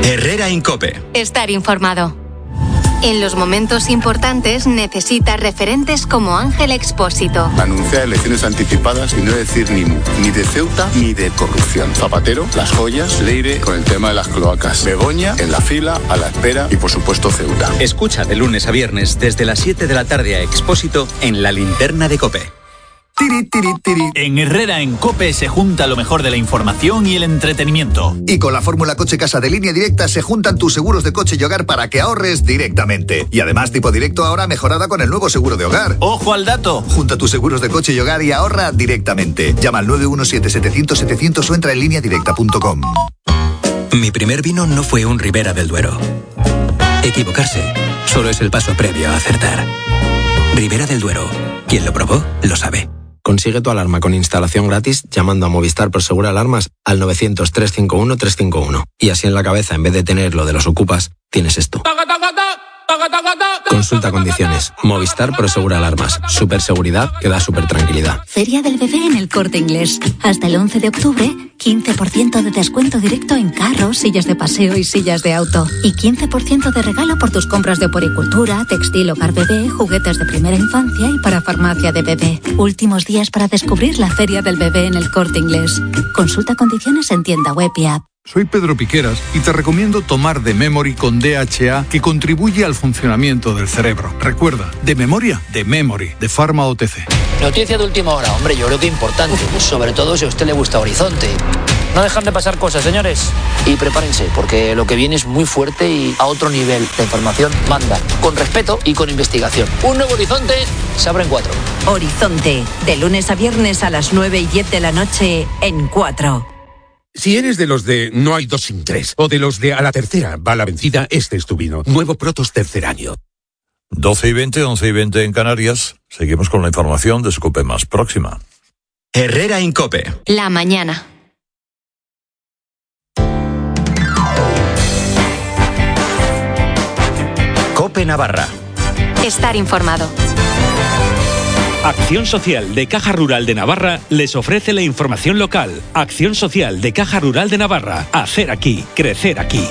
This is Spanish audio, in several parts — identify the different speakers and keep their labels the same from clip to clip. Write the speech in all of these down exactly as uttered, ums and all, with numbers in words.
Speaker 1: Herrera en COPE.
Speaker 2: Estar informado. En los momentos importantes necesitas referentes como Ángel Expósito.
Speaker 3: Anunciar elecciones anticipadas y no decir ni mu, ni de Ceuta ni de corrupción. Zapatero, Las Joyas, Leire con el tema de las cloacas. Begoña en la fila, a la espera y por supuesto Ceuta.
Speaker 1: Escucha de lunes a viernes desde las siete de la tarde a Expósito en La Linterna de COPE.
Speaker 4: Tiri, tiri, tiri. En Herrera en COPE se junta lo mejor de la información y el entretenimiento.
Speaker 5: Y con la fórmula Coche Casa de Línea Directa se juntan tus seguros de coche y hogar para que ahorres directamente. Y además tipo directo ahora mejorada con el nuevo seguro de hogar.
Speaker 4: ¡Ojo al dato!
Speaker 5: Junta tus seguros de coche y hogar y ahorra directamente. Llama al nueve uno siete, setecientos, setecientos o entra en línea directa punto com.
Speaker 6: Mi primer vino no fue un Ribera del Duero. Equivocarse solo es el paso previo a acertar. Ribera del Duero. Quien lo probó, lo sabe.
Speaker 7: Consigue tu alarma con instalación gratis llamando a Movistar Prosegur Alarmas al novecientos, trescientos cincuenta y uno, trescientos cincuenta y uno. Y así en la cabeza, en vez de tener lo de los ocupas, tienes esto. Consulta condiciones. Movistar Prosegur Alarmas. Super seguridad que da super tranquilidad.
Speaker 8: Feria del Bebé en El Corte Inglés. Hasta el once de octubre, quince por ciento de descuento directo en carros, sillas de paseo y sillas de auto. Y quince por ciento de regalo por tus compras de puericultura, textil, hogar bebé, juguetes de primera infancia y para farmacia de bebé. Últimos días para descubrir la Feria del Bebé en El Corte Inglés. Consulta condiciones en tienda web y app.
Speaker 9: Soy Pedro Piqueras y te recomiendo tomar The Memory con D H A, que contribuye al funcionamiento del cerebro. Recuerda, de memoria, The Memory, de Pharma O T C.
Speaker 10: Noticia de última hora, hombre, yo creo que importante, sobre todo si a usted le gusta Horizonte. No dejan de pasar cosas, señores. Y prepárense, porque lo que viene es muy fuerte y a otro nivel. La información manda, con respeto y con investigación. Un nuevo Horizonte se abre en cuatro.
Speaker 11: Horizonte, de lunes a viernes a las nueve y diez de la noche en cuatro.
Speaker 12: Si eres de los de no hay dos sin tres, o de los de a la tercera va la vencida, este es tu vino. Nuevo Protos tercer año.
Speaker 13: doce y veinte, once y veinte en Canarias. Seguimos con la información de su COPE más próxima.
Speaker 1: Herrera en COPE.
Speaker 2: La mañana.
Speaker 1: COPE Navarra.
Speaker 2: Estar informado.
Speaker 14: Acción Social de Caja Rural de Navarra les ofrece la información local. Acción Social de Caja Rural de Navarra. Hacer aquí, crecer aquí.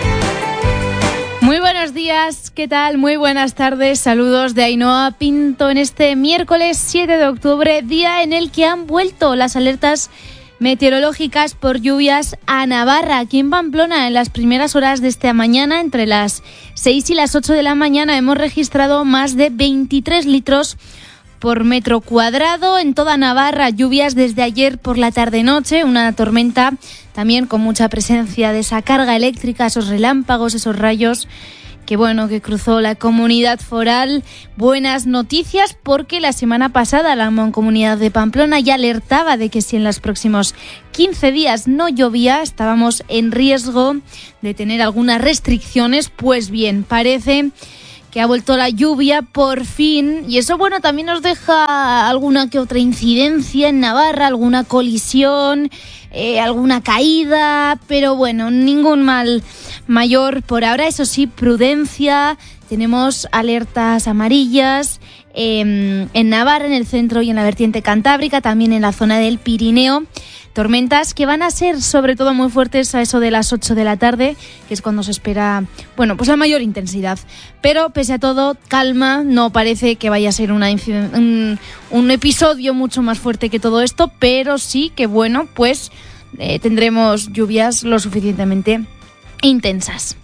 Speaker 15: Muy buenos días, ¿qué tal? Muy buenas tardes, saludos de Ainhoa Pinto en este miércoles siete de octubre, día en el que han vuelto las alertas meteorológicas por lluvias a Navarra. Aquí en Pamplona, en las primeras horas de esta mañana, entre las seis y las ocho de la mañana, hemos registrado más de veintitrés litros por metro cuadrado. En toda Navarra, lluvias desde ayer por la tarde-noche, una tormenta también con mucha presencia de esa carga eléctrica, esos relámpagos, esos rayos que bueno, que cruzó la comunidad foral. Buenas noticias porque la semana pasada la Mancomunidad de Pamplona ya alertaba de que si en los próximos quince días no llovía, estábamos en riesgo de tener algunas restricciones. Pues bien, parece que ha vuelto la lluvia por fin, y eso bueno también nos deja alguna que otra incidencia en Navarra, alguna colisión, eh, alguna caída, pero bueno, ningún mal mayor por ahora. Eso sí, prudencia, tenemos alertas amarillas eh, en Navarra, en el centro y en la vertiente cantábrica, también en la zona del Pirineo. Tormentas que van a ser sobre todo muy fuertes a eso de las ocho de la tarde, que es cuando se espera, bueno, pues la mayor intensidad. Pero pese a todo, calma, no parece que vaya a ser una un, un episodio mucho más fuerte que todo esto, pero sí que bueno, pues eh, tendremos lluvias lo suficientemente intensas.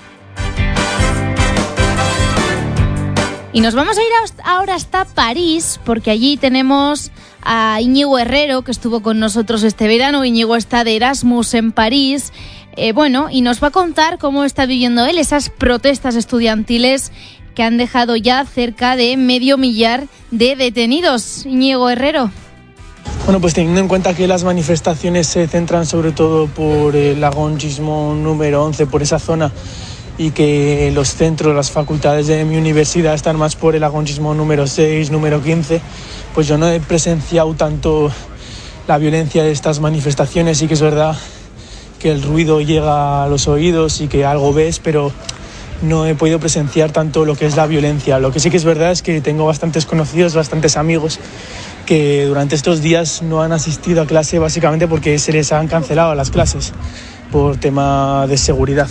Speaker 15: Y nos vamos a ir ahora hasta París, porque allí tenemos a Íñigo Herrero, que estuvo con nosotros este verano. Íñigo está de Erasmus en París, eh, bueno, y nos va a contar cómo está viviendo él esas protestas estudiantiles que han dejado ya cerca de medio millar de detenidos. Íñigo Herrero.
Speaker 16: Bueno, pues teniendo en cuenta que las manifestaciones se centran sobre todo por el Arrondissement número once, por esa zona, y que los centros, las facultades de mi universidad están más por el Arrondissement número seis, número quince, pues yo no he presenciado tanto la violencia de estas manifestaciones. Sí que es verdad que el ruido llega a los oídos y que algo ves, pero no he podido presenciar tanto lo que es la violencia. Lo que sí que es verdad es que tengo bastantes conocidos, bastantes amigos que durante estos días no han asistido a clase básicamente porque se les han cancelado las clases por tema de seguridad.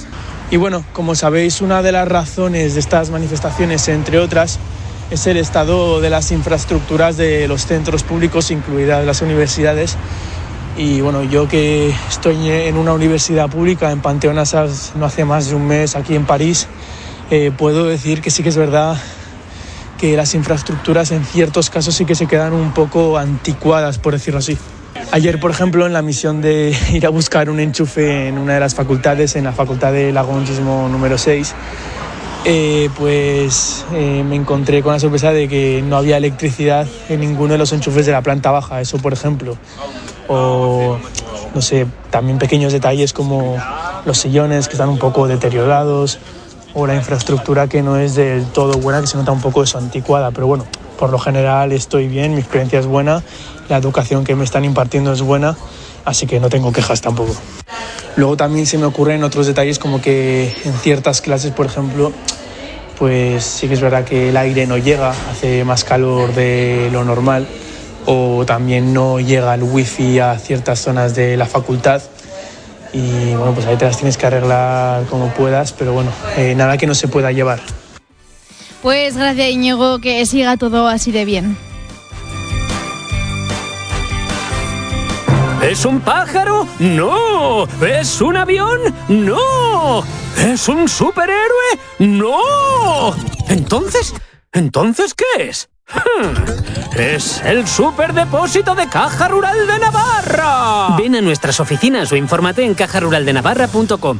Speaker 16: Y bueno, como sabéis, una de las razones de estas manifestaciones, entre otras, es el estado de las infraestructuras de los centros públicos, incluidas las universidades. Y bueno, yo que estoy en una universidad pública, en Panteón Assas, no hace más de un mes aquí en París, eh, puedo decir que sí que es verdad que las infraestructuras en ciertos casos sí que se quedan un poco anticuadas, por decirlo así. Ayer, por ejemplo, en la misión de ir a buscar un enchufe en una de las facultades, en la facultad de Lagon Gismond número seis, eh, pues eh, me encontré con la sorpresa de que no había electricidad en ninguno de los enchufes de la planta baja, eso por ejemplo. O, no sé, también pequeños detalles como los sillones que están un poco deteriorados, o la infraestructura que no es del todo buena, que se nota un poco eso, anticuada, pero bueno, por lo general estoy bien, mi experiencia es buena, la educación que me están impartiendo es buena, así que no tengo quejas tampoco. Luego también se me ocurren otros detalles como que en ciertas clases, por ejemplo, pues sí que es verdad que el aire no llega, hace más calor de lo normal, o también no llega el wifi a ciertas zonas de la facultad. Y bueno, pues ahí te las tienes que arreglar como puedas, pero bueno, eh, nada que no se pueda llevar.
Speaker 15: Pues gracias, Íñigo, que siga todo así de bien.
Speaker 17: ¿Es un pájaro? ¡No! ¿Es un avión? ¡No! ¿Es un superhéroe? ¡No! ¿Entonces? ¿Entonces qué es? ¡Es el superdepósito de Caja Rural de Navarra! Ven a nuestras oficinas o infórmate en caja rural de navarra punto com.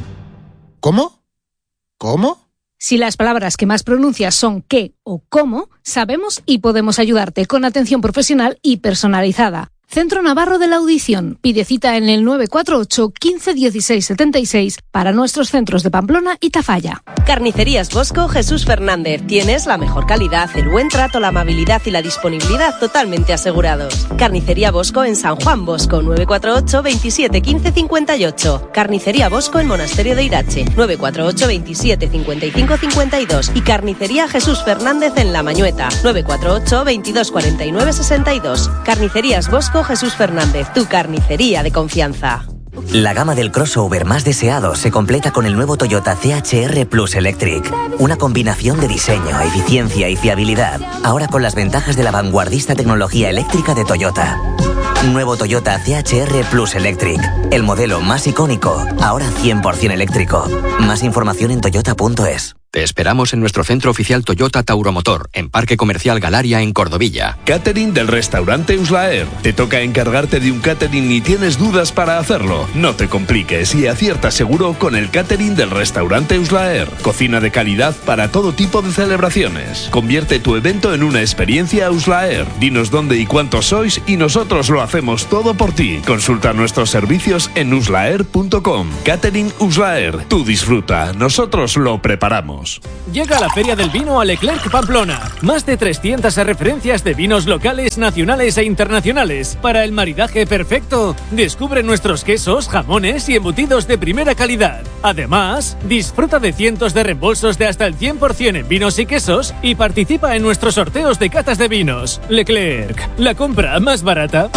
Speaker 18: ¿Cómo? ¿Cómo?
Speaker 19: Si las palabras que más pronuncias son qué o cómo, sabemos y podemos ayudarte con atención profesional y personalizada. Centro Navarro de la Audición. Pide cita en el nueve cuatro ocho, quince, dieciséis, setenta y seis para nuestros centros de Pamplona y Tafalla.
Speaker 20: Carnicerías Bosco Jesús Fernández. Tienes la mejor calidad, el buen trato, la amabilidad y la disponibilidad totalmente asegurados. Carnicería Bosco en San Juan Bosco, nueve cuatro ocho, veintisiete, quince, cincuenta y ocho. Carnicería Bosco en Monasterio de Irache, nueve cuatro ocho, veintisiete, cincuenta y cinco, cincuenta y dos. Y Carnicería Jesús Fernández en La Mañueta, nueve cuatro ocho, veintidós, cuarenta y nueve, sesenta y dos. Carnicerías Bosco Jesús Fernández, tu carnicería de confianza.
Speaker 21: La gama del crossover más deseado se completa con el nuevo Toyota C H R Plus Electric. Una combinación de diseño, eficiencia y fiabilidad. Ahora con las ventajas de la vanguardista tecnología eléctrica de Toyota. Nuevo Toyota C H R Plus Electric. El modelo más icónico, ahora cien por ciento eléctrico. Más información en toyota punto es.
Speaker 22: Te esperamos en nuestro centro oficial Toyota Tauromotor, en Parque Comercial Galaria, en Cordovilla.
Speaker 23: Catering del restaurante Uslaer. ¿Te toca encargarte de un catering y tienes dudas para hacerlo? No te compliques y acierta seguro con el catering del restaurante Uslaer. Cocina de calidad para todo tipo de celebraciones. Convierte tu evento en una experiencia Uslaer. Dinos dónde y cuántos sois y nosotros lo hacemos todo por ti. Consulta nuestros servicios en uslaer punto com. Catering Uslaer. Tú disfruta, nosotros lo preparamos.
Speaker 17: Llega la Feria del Vino a Leclerc Pamplona. Más de trescientas referencias de vinos locales, nacionales e internacionales para el maridaje perfecto. Descubre nuestros quesos, jamones y embutidos de primera calidad. Además, disfruta de cientos de reembolsos de hasta el cien por ciento en vinos y quesos y participa en nuestros sorteos de catas de vinos. Leclerc, la compra más barata.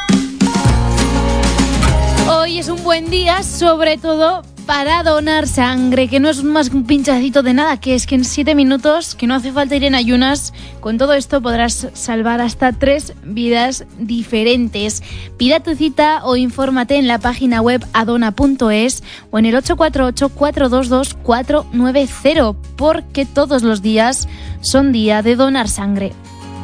Speaker 15: Hoy es un buen día, sobre todo para donar sangre, que no es más que un pinchacito de nada, que es que en siete minutos, que no hace falta ir en ayunas, con todo esto podrás salvar hasta tres vidas diferentes. Pida tu cita o infórmate en la página web adona punto es o en el ocho cuatro ocho, cuatro dos dos, cuatro nueve cero, porque todos los días son día de donar sangre.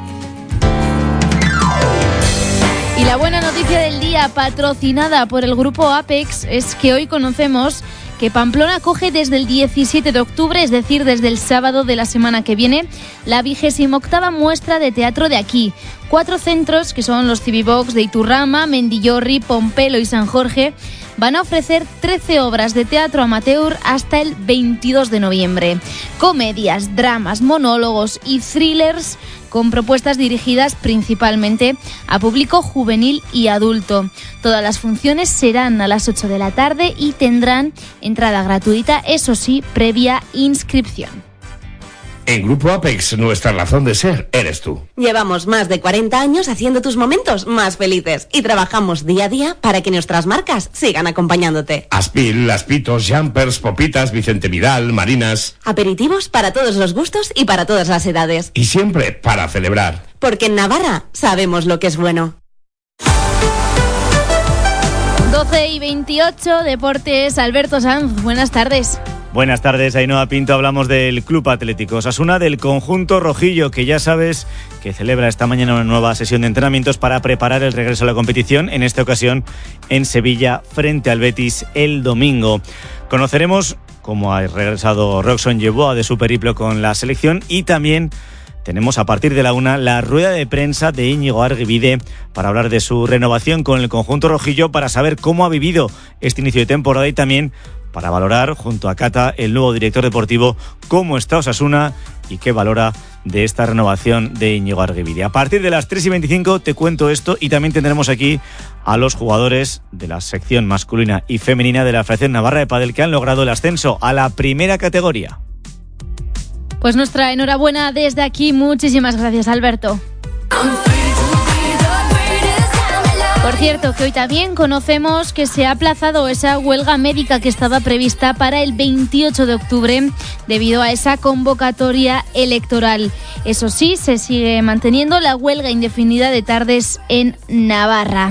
Speaker 15: Y la buena noticia del día, patrocinada por el grupo Apex, es que hoy conocemos que Pamplona acoge desde el diecisiete de octubre, es decir, desde el sábado de la semana que viene, la vigésima octava muestra de teatro de aquí. Cuatro centros, que son los Civivox de Iturrama, Mendillorri, Pompelo y San Jorge, van a ofrecer trece obras de teatro amateur hasta el veintidós de noviembre. Comedias, dramas, monólogos y thrillers con propuestas dirigidas principalmente a público juvenil y adulto. Todas las funciones serán a las ocho de la tarde y tendrán entrada gratuita, eso sí, previa inscripción.
Speaker 23: En Grupo Apex, nuestra razón de ser eres tú.
Speaker 3: Llevamos más de cuarenta años haciendo tus momentos más felices y trabajamos día a día para que nuestras marcas sigan acompañándote.
Speaker 23: Aspil, Aspitos, Jumpers, Popitas, Vicente Vidal, Marinas.
Speaker 3: Aperitivos para todos los gustos y para todas las edades.
Speaker 23: Y siempre para celebrar.
Speaker 3: Porque en Navarra sabemos lo que es bueno.
Speaker 15: doce y veintiocho, Deportes, Alberto Sanz, buenas tardes.
Speaker 4: Buenas tardes, Ainhoa Pinto. Hablamos del Club Atlético Osasuna, del conjunto rojillo, que ya sabes que celebra esta mañana una nueva sesión de entrenamientos para preparar el regreso a la competición, en esta ocasión en Sevilla, frente al Betis el domingo. Conoceremos cómo ha regresado Roxon Yeboah de su periplo con la selección y también tenemos a partir de la una la rueda de prensa de Íñigo Arguibide para hablar de su renovación con el conjunto rojillo, para saber cómo ha vivido este inicio de temporada y también para valorar junto a Cata, el nuevo director deportivo, cómo está Osasuna y qué valora de esta renovación de Íñigo Arguibide. A partir de las tres y veinticinco te cuento esto y también tendremos aquí a los jugadores de la sección masculina y femenina de la Federación Navarra de Pádel que han logrado el ascenso a la primera categoría.
Speaker 15: Pues nuestra enhorabuena desde aquí. Muchísimas gracias, Alberto. Por cierto, que hoy también conocemos que se ha aplazado esa huelga médica que estaba prevista para el veintiocho de octubre debido a esa convocatoria electoral. Eso sí, se sigue manteniendo la huelga indefinida de tardes en Navarra.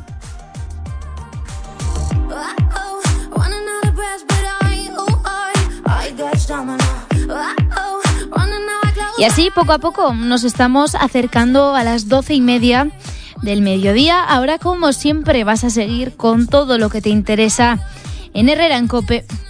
Speaker 15: Y así, poco a poco, nos estamos acercando a las doce y media del mediodía. Ahora, como siempre, vas a seguir con todo lo que te interesa en Herrera en COPE.